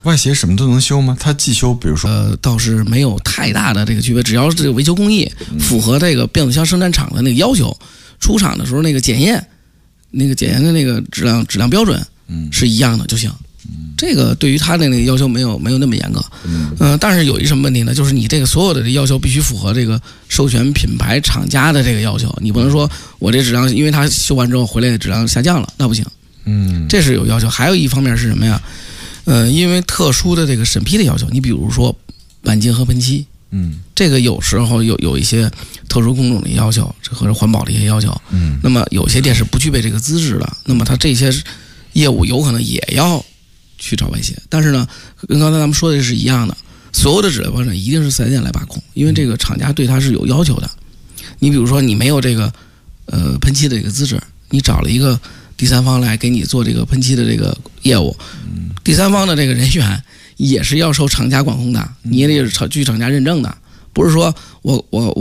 外协什么都能修吗？它既修，比如说倒是没有太大的这个区别，只要这个维修工艺符合这个变速箱生产厂的那个要求，出厂的时候那个检验的那个质量标准是一样的就行。这个对于他的那个要求没有那么严格。但是有一什么问题呢？就是你这个所有的要求必须符合这个授权品牌厂家的这个要求，你不能说我这质量因为它修完之后回来的质量下降了，那不行。这是有要求。还有一方面是什么呀？因为特殊的这个审批的要求，你比如说钣金和喷漆，这个有时候有一些特殊工种的要求，或者环保的一些要求，那么有些店是不具备这个资质的，那么它这些业务有可能也要去找外协。但是呢，跟刚才咱们说的是一样的，所有的质量标准一定是4S店来把控，因为这个厂家对它是有要求的。你比如说你没有这个喷漆的这个资质，你找了一个第三方来给你做这个喷漆的这个业务，第三方的这个人员也是要受厂家管控的，你也得是据厂家认证的，不是说我